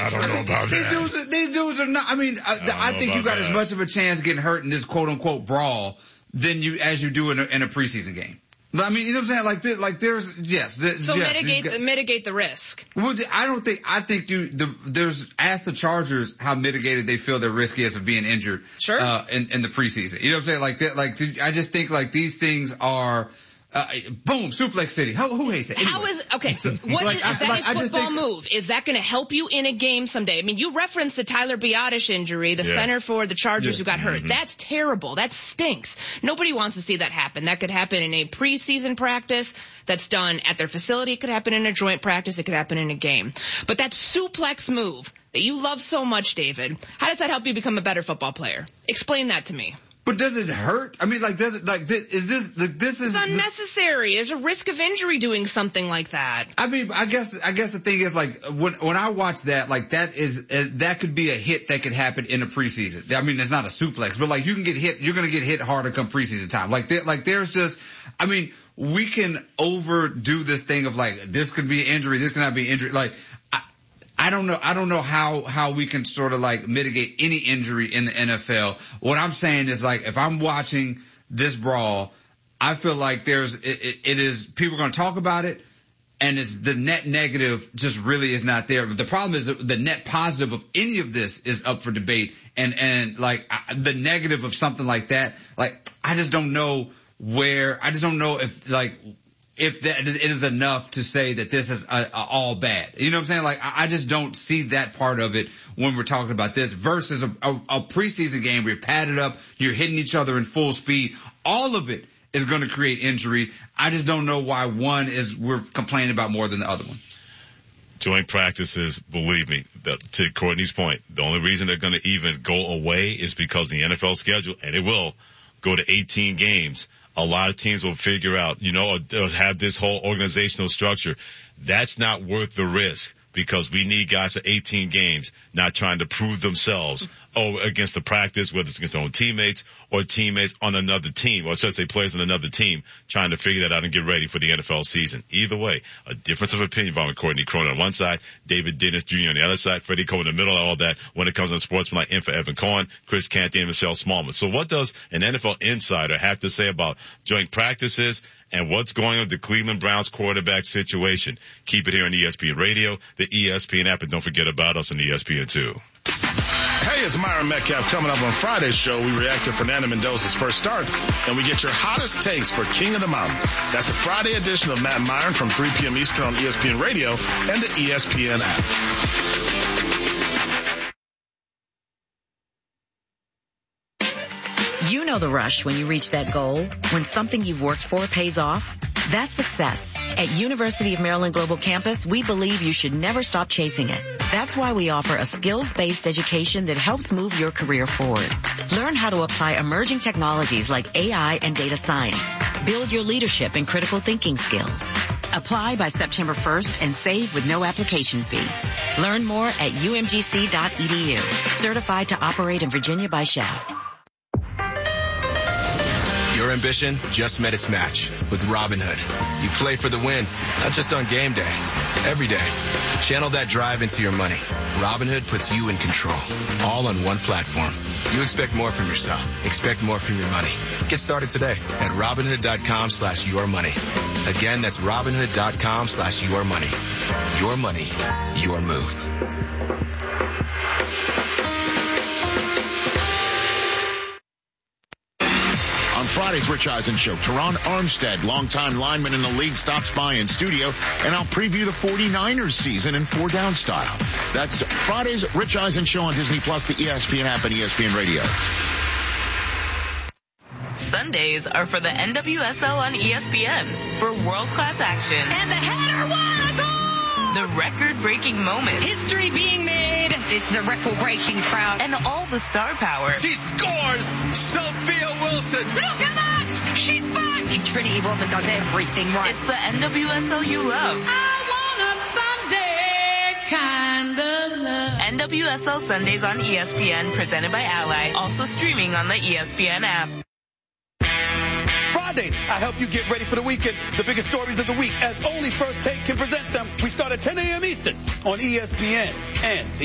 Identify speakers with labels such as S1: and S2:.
S1: I don't know about that.
S2: These dudes are not. I mean, I think you got as much of a chance getting hurt in this quote unquote brawl than as you do in a preseason game. I mean, you know what I'm saying? Like there's, yes.
S3: So mitigate the risk.
S2: Well, I think ask the Chargers how mitigated they feel their risk is of being injured.
S3: Sure.
S2: In the preseason. You know what I'm saying? I just think these things are, boom, suplex city. Who hates it? Anyway.
S3: If that is football move, is that going to help you in a game someday? I mean, you referenced the Tyler Biadasz injury, the center for the Chargers who got hurt. Mm-hmm. That's terrible. That stinks. Nobody wants to see that happen. That could happen in a preseason practice that's done at their facility. It could happen in a joint practice. It could happen in a game. But that suplex move that you love so much, David, how does that help you become a better football player? Explain that to me.
S2: But does it hurt? I mean, this is
S3: unnecessary. There's a risk of injury doing something like that.
S2: I mean, I guess the thing is, when I watch that, that could be a hit that could happen in a preseason. I mean, it's not a suplex, but you can get hit, you're going to get hit harder come preseason time. There's just, I mean, we can overdo this thing of this could be an injury, this could not be an injury. I don't know how we can sort of mitigate any injury in the NFL. What I'm saying is if I'm watching this brawl, I feel like it is people are going to talk about it, and it's the net negative just really is not there. But the problem is that the net positive of any of this is up for debate, and the negative of something like that, I just don't know if that it is enough to say that this is all bad. You know what I'm saying? I just don't see that part of it when we're talking about this versus a preseason game where you're padded up, you're hitting each other in full speed. All of it is going to create injury. I just don't know why we're complaining about more than the other one.
S1: Joint practices, believe me, to Courtney's point, the only reason they're going to even go away is because the NFL schedule, and it will go to 18 games. A lot of teams will figure out, or have this whole organizational structure. That's not worth the risk because we need guys for 18 games not trying to prove themselves against the practice, whether it's against their own teammates or teammates on another team, or should say players on another team trying to figure that out and get ready for the NFL season. Either way, a difference of opinion from Courtney Cronin on one side, David Dennis Jr. on the other side, Freddie Cohen in the middle of all that when it comes to sportsmanlike in for Evan Cohen, Chris Canty, and Michelle Smallman. So what does an NFL insider have to say about joint practices and what's going on with the Cleveland Browns quarterback situation? Keep it here on ESPN Radio, the ESPN app, and don't forget about us on ESPN2.
S4: Hey, it's Myron Metcalf. Coming up on Friday's show, we react to Fernando Mendoza's first start, and we get your hottest takes for King of the Mountain. That's the Friday edition of Matt and Myron from 3 p.m. Eastern on ESPN Radio and the ESPN app.
S5: You know the rush when you reach that goal, when something you've worked for pays off. That's success. At University of Maryland Global Campus, we believe you should never stop chasing it. That's why we offer a skills-based education that helps move your career forward. Learn how to apply emerging technologies like AI and data science. Build your leadership and critical thinking skills. Apply by September 1st and save with no application fee. Learn more at umgc.edu. Certified to operate in Virginia by Shell.
S6: Your ambition just met its match with Robinhood. You play for the win, not just on game day, every day. Channel that drive into your money. Robinhood puts you in control, all on one platform. You expect more from yourself. Expect more from your money. Get started today at Robinhood.com/yourmoney. Again, that's Robinhood.com/yourmoney. Your money, your move.
S4: Friday's Rich Eisen Show. Teron Armstead, longtime lineman in the league, stops by in studio, and I'll preview the 49ers season in 4-down style. That's Friday's Rich Eisen Show on Disney Plus, the ESPN app, and ESPN Radio.
S7: Sundays are for the NWSL on ESPN for world-class action.
S8: And the header, what a goal!
S7: The record-breaking moments.
S8: History being made. It's the record-breaking crowd.
S7: And all the star power.
S9: She scores! Sophia Wilson!
S8: Look at that! She's back! Trinity Rodman does everything right.
S7: It's the NWSL you love.
S8: I want a Sunday kind of love.
S7: NWSL Sundays on ESPN, presented by Ally. Also streaming on the ESPN app.
S10: Fridays, I help you get ready for the weekend. The biggest stories of the week, as only First Take can present them. We start at 10 a.m. Eastern on ESPN and